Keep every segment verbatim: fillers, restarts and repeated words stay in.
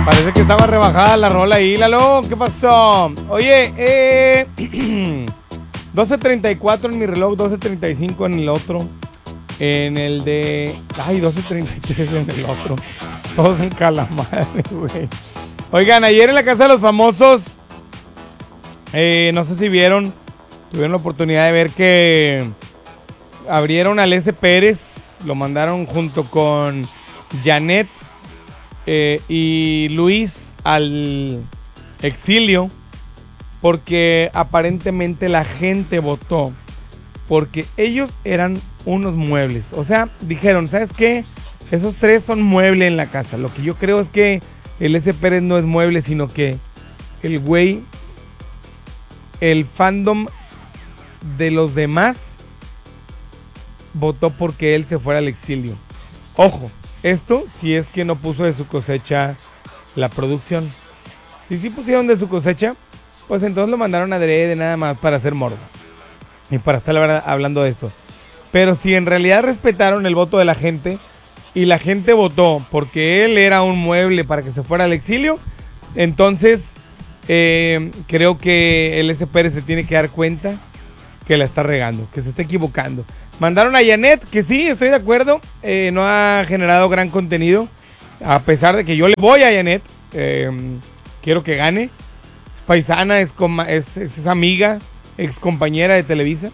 Parece que estaba rebajada la rola ahí, Lalo. ¿Qué pasó? Oye, eh... doce treinta y cuatro en mi reloj, doce treinta y cinco en el otro. En el de... Ay, doce treinta y tres en el otro. Todos en calamadre, güey. Oigan, ayer en la Casa de los Famosos, eh, no sé si vieron, tuvieron la oportunidad de ver que abrieron al S. Pérez, lo mandaron junto con Janet eh, y Luis al exilio, porque aparentemente la gente votó porque ellos eran unos muebles. O sea, dijeron, ¿sabes qué? Esos tres son mueble en la casa. Lo que yo creo es que el S. Pérez no es mueble, sino que el güey, el fandom de los demás votó porque él se fuera al exilio. Ojo, esto si es que no puso de su cosecha la producción. Si sí pusieron de su cosecha, pues entonces lo mandaron a adrede nada más para hacer morbo y para estar la verdad hablando de esto. Pero si en realidad respetaron el voto de la gente y la gente votó porque él era un mueble para que se fuera al exilio, entonces eh, creo que el S. Pérez se tiene que dar cuenta que la está regando, que se está equivocando. Mandaron a Janet, que sí, estoy de acuerdo, eh, no ha generado gran contenido, a pesar de que yo le voy a Janet, eh, quiero que gane. Paisana, es, es, es amiga, ex compañera de Televisa.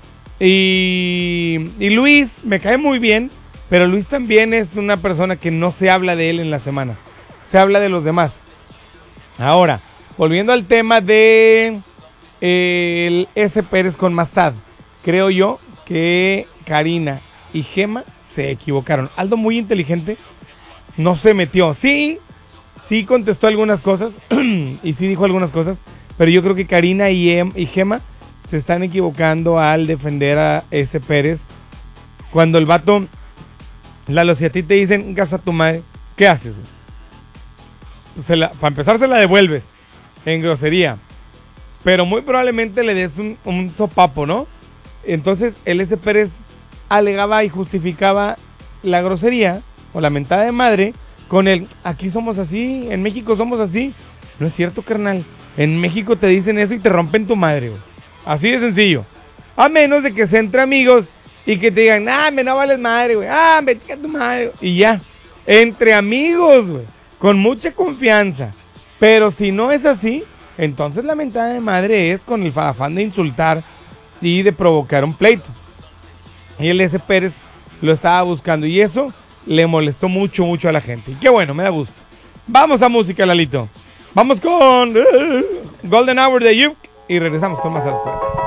Y, y Luis me cae muy bien, pero Luis también es una persona que no se habla de él en la semana, se habla de los demás. Ahora, volviendo al tema de eh, el S. Pérez con Massad, creo yo que Karina y Gema se equivocaron. Aldo, muy inteligente, no se metió. Sí, sí contestó algunas cosas y sí dijo algunas cosas, pero yo creo que Karina y, em, y Gema se están equivocando al defender a S. Pérez. Cuando el vato, Lalo, si a ti te dicen gasta tu madre, ¿qué haces? Se la, para empezar se la devuelves en grosería, pero muy probablemente le des un, un sopapo, ¿no? Entonces el S. Pérez alegaba y justificaba la grosería o la mentada de madre con el, aquí somos así, en México somos así. No es cierto, carnal. En México te dicen eso y te rompen tu madre, güey. Así de sencillo. A menos de que sean entre amigos y que te digan, ah, me no vales madre, güey. Ah, vete a tu madre. Y ya. Entre amigos, güey. Con mucha confianza. Pero si no es así, entonces la mentada de madre es con el afán de insultar y de provocar un pleito. Y el S. Pérez lo estaba buscando. Y eso le molestó mucho, mucho a la gente. Y qué bueno, me da gusto. Vamos a música, Lalito. Vamos con uh, Golden Hour de Yuke y regresamos con más a los cuerpos.